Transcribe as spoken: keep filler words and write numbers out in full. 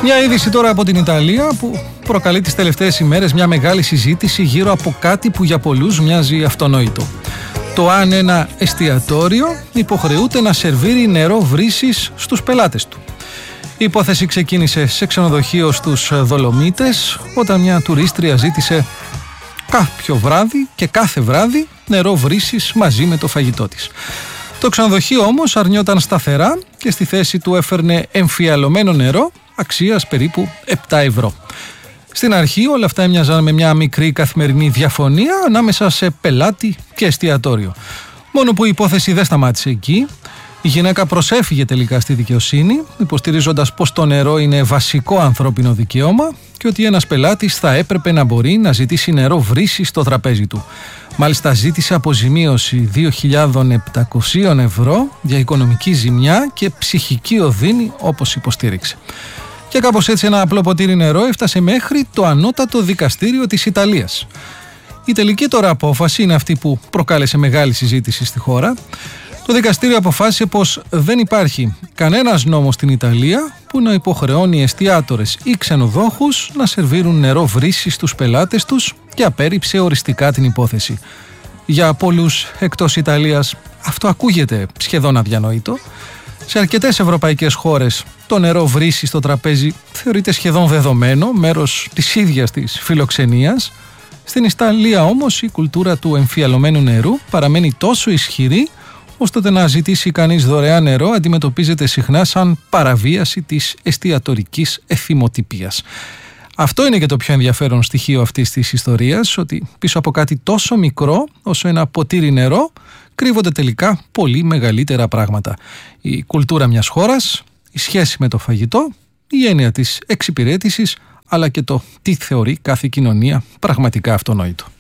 Μια είδηση τώρα από την Ιταλία που προκαλεί τις τελευταίες ημέρες μια μεγάλη συζήτηση γύρω από κάτι που για πολλούς μοιάζει αυτονόητο. Το αν ένα εστιατόριο υποχρεούται να σερβίρει νερό βρύσης στους πελάτες του. Η υπόθεση ξεκίνησε σε ξενοδοχείο στους Δολομίτες όταν μια τουρίστρια ζήτησε κάποιο βράδυ και κάθε βράδυ νερό βρύσης μαζί με το φαγητό της. Το ξενοδοχείο όμως αρνιόταν σταθερά και στη θέση του έφερνε εμφιαλωμένο νερό αξίας περίπου επτά ευρώ. Στην αρχή όλα αυτά έμοιαζαν με μια μικρή καθημερινή διαφωνία ανάμεσα σε πελάτη και εστιατόριο. Μόνο που η υπόθεση δεν σταμάτησε εκεί. Η γυναίκα προσέφυγε τελικά στη δικαιοσύνη, υποστηρίζοντας πως το νερό είναι βασικό ανθρώπινο δικαίωμα και ότι ένας πελάτης θα έπρεπε να μπορεί να ζητήσει νερό βρύση στο τραπέζι του. Μάλιστα ζήτησε αποζημίωση δύο χιλιάδες επτακόσια ευρώ για οικονομική ζημιά και ψυχική οδύνη, όπως υποστήριξε. Και κάπως έτσι ένα απλό ποτήρι νερό έφτασε μέχρι το ανώτατο δικαστήριο της Ιταλίας. Η τελική τώρα απόφαση είναι αυτή που προκάλεσε μεγάλη συζήτηση στη χώρα. Το δικαστήριο αποφάσισε πως δεν υπάρχει κανένας νόμος στην Ιταλία που να υποχρεώνει εστιατόρες ή ξενοδόχους να σερβίρουν νερό βρύση στους πελάτες τους και απέρριψε οριστικά την υπόθεση. Για πολλούς εκτός Ιταλίας αυτό ακούγεται σχεδόν αδιανόητο. Σε αρκετές ευρωπαϊκές χώρες το νερό βρύση στο τραπέζι θεωρείται σχεδόν δεδομένο, μέρος της ίδιας της φιλοξενίας. Στην Ιταλία όμως η κουλτούρα του εμφιαλωμένου νερού παραμένει τόσο ισχυρή ώστε να ζητήσει κανείς δωρεάν νερό αντιμετωπίζεται συχνά σαν παραβίαση της εστιατορικής εθιμοτυπίας. Αυτό είναι και το πιο ενδιαφέρον στοιχείο αυτής της ιστορίας, ότι πίσω από κάτι τόσο μικρό όσο ένα ποτήρι νερό κρύβονται τελικά πολύ μεγαλύτερα πράγματα. Η κουλτούρα μιας χώρας, η σχέση με το φαγητό, η έννοια της εξυπηρέτησης, αλλά και το τι θεωρεί κάθε κοινωνία πραγματικά αυτονόητο.